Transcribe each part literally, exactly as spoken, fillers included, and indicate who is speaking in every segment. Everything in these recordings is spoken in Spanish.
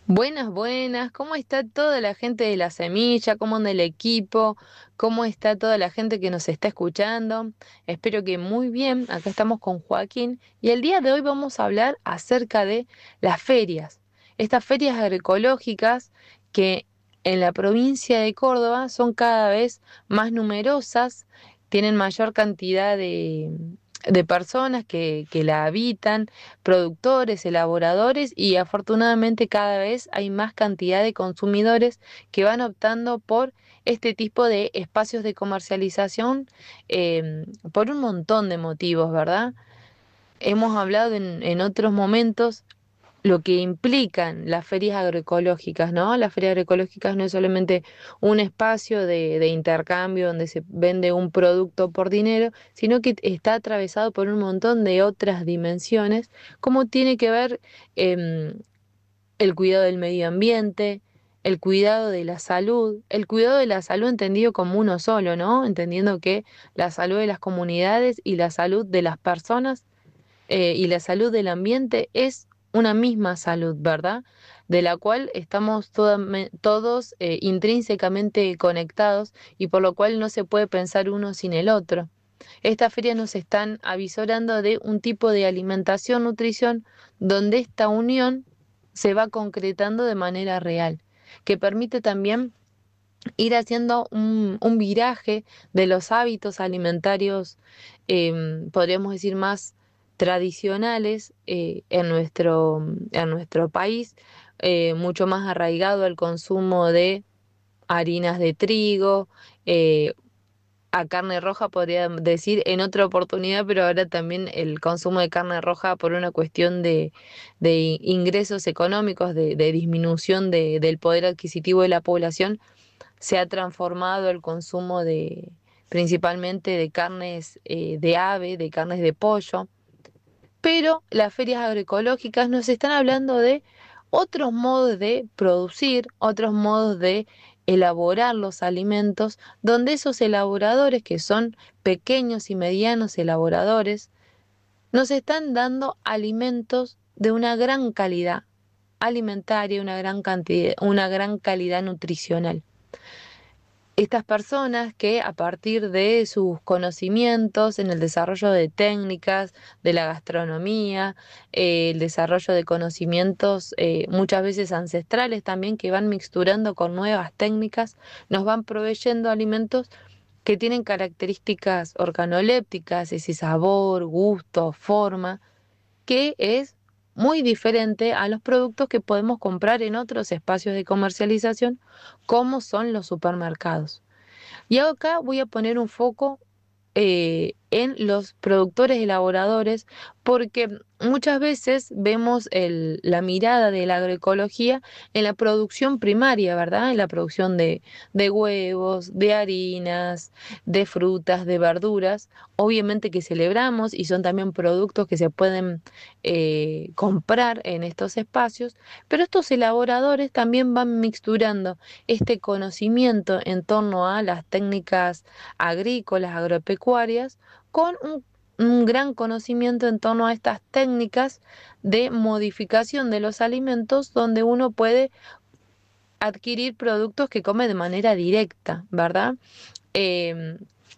Speaker 1: Buenas, buenas. ¿Cómo está toda la gente de la semilla? ¿Cómo anda el equipo? ¿Cómo está toda la gente que nos está escuchando? Espero que muy bien. Acá estamos con Joaquín y el día de hoy vamos a hablar acerca de las ferias. Estas ferias agroecológicas que en la provincia de Córdoba son cada vez más numerosas, tienen mayor cantidad de, de personas que, que la habitan, productores, elaboradores y afortunadamente cada vez hay más cantidad de consumidores que van optando por este tipo de espacios de comercialización em, por un montón de motivos, ¿verdad? Hemos hablado en, en otros momentos lo que implican las ferias agroecológicas, ¿no? Las ferias agroecológicas no es solamente un espacio de, de intercambio donde se vende un producto por dinero, sino que está atravesado por un montón de otras dimensiones, como tiene que ver em, el cuidado del medio ambiente, el cuidado de la salud, el cuidado de la salud entendido como uno solo, ¿no? Entendiendo que la salud de las comunidades y la salud de las personas eh, y la salud del ambiente es una misma salud, ¿verdad? De la cual estamos toda- todos eh, intrínsecamente conectados y por lo cual no se puede pensar uno sin el otro. Estas ferias nos están avisorando de un tipo de alimentación, nutrición, donde esta unión se va concretando de manera real, que permite también ir haciendo un, un viraje de los hábitos alimentarios, em, podríamos decir, más tradicionales eh, en nuestro, en nuestro país, eh, mucho más arraigado al consumo de harinas de trigo, eh, a carne roja podría decir en otra oportunidad, pero ahora también el consumo de carne roja por una cuestión de, de ingresos económicos, de, de disminución de- del poder adquisitivo de la población se ha transformado el consumo de principalmente de carnes eh, de ave, de carnes de pollo, pero las ferias agroecológicas nos están hablando de otros modos de producir, otros modos de elaborar los alimentos, donde esos elaboradores, que son pequeños y medianos elaboradores, nos están dando alimentos de una gran calidad alimentaria, una gran cantidad, una gran calidad nutricional. Estas personas que a partir de sus conocimientos en el desarrollo de técnicas, de la gastronomía, eh, el desarrollo de conocimientos eh, muchas veces ancestrales también que van mixturando con nuevas técnicas, nos van proveyendo alimentos que tienen características organolépticas, ese sabor, gusto, forma, que es muy diferente a los productos que podemos comprar en otros espacios de comercialización, como son los supermercados. Y acá voy a poner un foco eh, en los productores elaboradores, porque muchas veces vemos el- la mirada de la agroecología en la producción primaria, ¿verdad? En la producción de, de huevos, de harinas, de frutas, de verduras, obviamente que celebramos y son también productos que se pueden eh, comprar en estos espacios, pero estos elaboradores también van mixturando este conocimiento en torno a las técnicas agrícolas, agropecuarias, con un, un gran conocimiento en torno a estas técnicas de modificación de los alimentos donde uno puede adquirir productos que come de manera directa, ¿verdad? Em,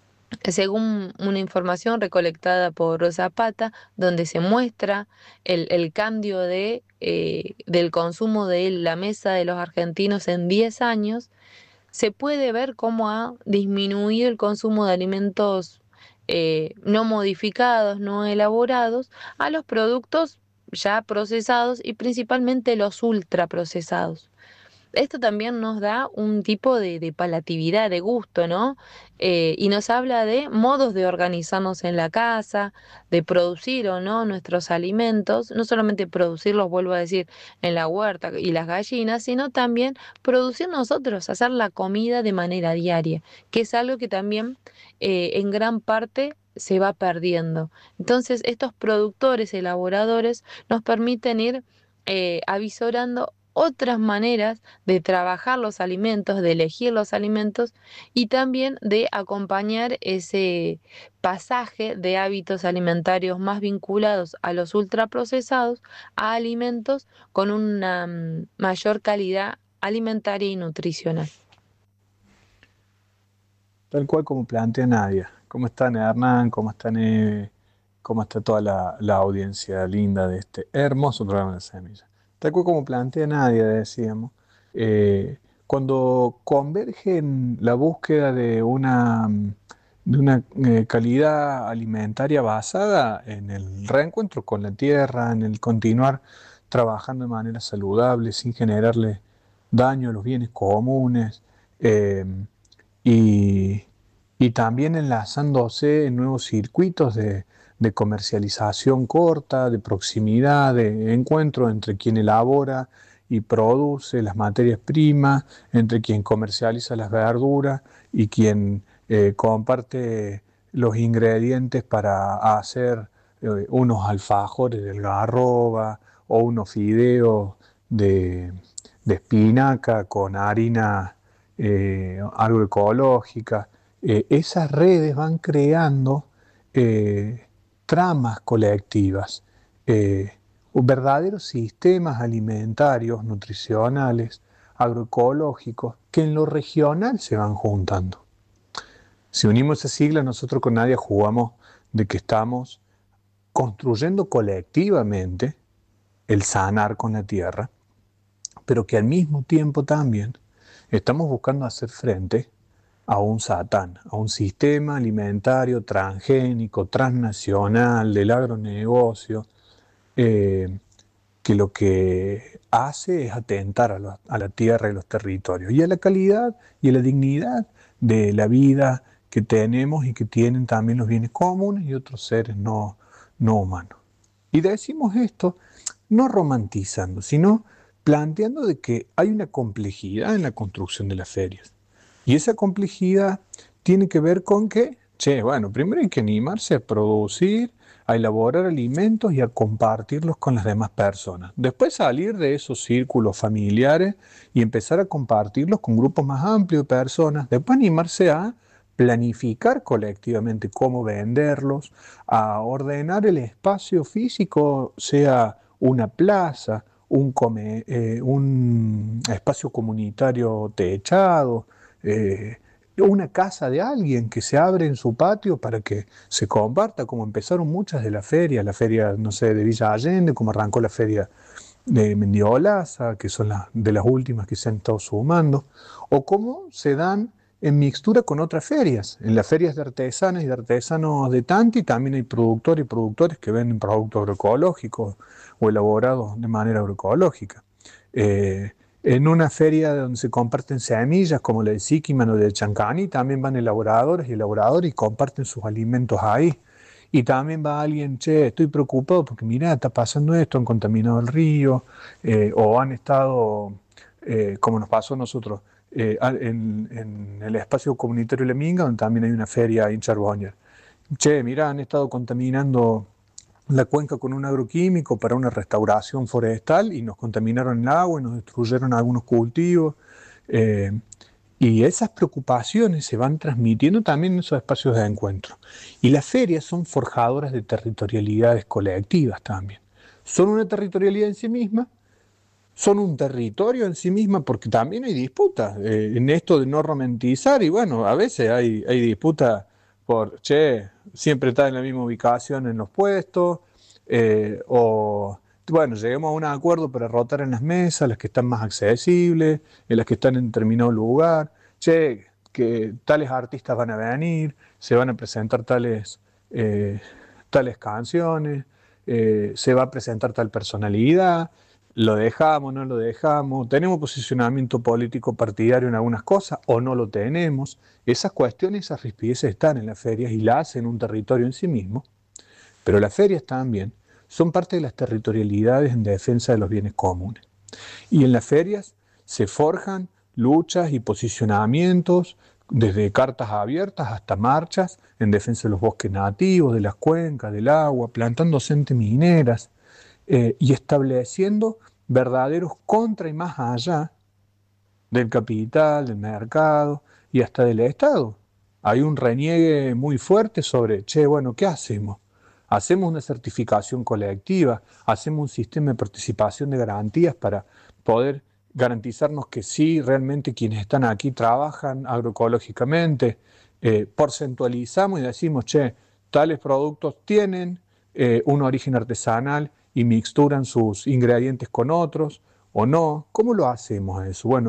Speaker 1: según una información recolectada por Zapata, donde se muestra el, el cambio de, eh, del consumo de la mesa de los argentinos en diez años, se puede ver cómo ha disminuido el consumo de alimentos eh, no modificados, no elaborados, a los productos ya procesados y principalmente los ultraprocesados. Esto también nos da un tipo de, de palatividad, de gusto, ¿no? Eh, y nos habla de modos de organizarnos en la casa, de producir o no nuestros alimentos, no solamente producirlos, vuelvo a decir, en la huerta y las gallinas, sino también producir nosotros, hacer la comida de manera diaria, que es algo que también eh, en gran parte se va perdiendo. Entonces, estos productores, elaboradores, nos permiten ir eh, avisorando otras maneras de trabajar los alimentos, de elegir los alimentos y también de acompañar ese pasaje de hábitos alimentarios más vinculados a los ultraprocesados a alimentos con una mm, mayor calidad alimentaria y nutricional.
Speaker 2: Tal cual como plantea Nadia. ¿Cómo están Hernán? ¿Cómo están Eve? ¿Cómo está toda la, la audiencia linda de este hermoso programa de Semilla? Tal cual como plantea Nadia, decíamos, eh, cuando convergen la búsqueda de una, mm, de una eh, calidad alimentaria basada en el reencuentro con la tierra, en el continuar trabajando de manera saludable sin generarle daño a los bienes comunes, eh, y, y también enlazándose en nuevos circuitos de, de comercialización corta, de proximidad, de encuentro entre quien elabora y produce las materias primas, entre quien comercializa las verduras y quien eh, comparte los ingredientes para hacer eh, unos alfajores de algarroba o unos fideos de, de espinaca con harina eh, agroecológica. Eh, esas redes van creando eh, tramas colectivas, eh, verdaderos sistemas alimentarios, nutricionales, agroecológicos, que en lo regional se van juntando. Si unimos esa sigla, nosotros con Nadia jugamos de que estamos construyendo colectivamente el sanar con la tierra, pero que al mismo tiempo también estamos buscando hacer frente a un satán, a un sistema alimentario transgénico, transnacional, del agronegocio, eh, que lo que hace es atentar a, lo- a la tierra y los territorios, y a la calidad y a la dignidad de la vida que tenemos y que tienen también los bienes comunes y otros seres no, no humanos. Y decimos esto no romantizando, sino planteando de que hay una complejidad en la construcción de las ferias. Y esa complejidad tiene que ver con que, che, bueno, primero hay que animarse a producir, a elaborar alimentos y a compartirlos con las demás personas. Después salir de esos círculos familiares y empezar a compartirlos con grupos más amplios de personas. Después animarse a planificar colectivamente cómo venderlos, a ordenar el espacio físico, sea una plaza, un, come- eh, un espacio comunitario techado, eh, una casa de alguien que se abre en su patio para que se comparta, como empezaron muchas de las ferias, la feria, no sé, de Villa Allende, como arrancó la feria de Mendiolaza, que son las de las últimas que se han estado sumando, o cómo se dan en mixtura con otras ferias. En las ferias de artesanas y de artesanos de Tanti también hay productores y productores que venden productos agroecológicos o elaborados de manera agroecológica. Eh, en una feria donde se comparten semillas, como la de Siquiman o de Chancani, también van elaboradores y elaboradores y comparten sus alimentos ahí. Y también va alguien, che, estoy preocupado porque mira, está pasando esto, han contaminado el río, eh, o han estado, eh, como nos pasó a nosotros, eh, en, en el espacio comunitario La Minga, donde también hay una feria en Charbonnier. Che, mira, han estado contaminando la cuenca con un agroquímico para una restauración forestal y nos contaminaron el agua y nos destruyeron algunos cultivos. eh, y esas preocupaciones se van transmitiendo también en esos espacios de encuentro. Y las ferias son forjadoras de territorialidades colectivas también. Son una territorialidad en sí misma, son un territorio en sí misma, porque también hay disputas eh, en esto de no romantizar, y bueno, a veces hay, hay disputas por, che, siempre está en la misma ubicación en los puestos, eh, o, bueno, lleguemos a un acuerdo para rotar en las mesas, las que están más accesibles, en las que están en determinado lugar, che, que tales artistas van a venir, se van a presentar tales, eh, tales canciones, eh, se va a presentar tal personalidad, lo dejamos, no lo dejamos, tenemos posicionamiento político partidario en algunas cosas o no lo tenemos. Esas cuestiones, esas rispideces están en las ferias y la hacen un territorio en sí mismo, pero las ferias también son parte de las territorialidades en defensa de los bienes comunes. Y en las ferias se forjan luchas y posicionamientos, desde cartas abiertas hasta marchas en defensa de los bosques nativos, de las cuencas, del agua, plantando centemineras, eh, y estableciendo verdaderos contra y más allá del capital, del mercado y hasta del Estado. Hay un reniegue muy fuerte sobre, che, bueno, ¿qué hacemos? Hacemos una certificación colectiva, hacemos un sistema de participación de garantías para poder garantizarnos que sí, realmente quienes están aquí trabajan agroecológicamente, eh, porcentualizamos y decimos, che, tales productos tienen eh, un origen artesanal y mixturan sus ingredientes con otros o no. ¿Cómo lo hacemos eso? Bueno,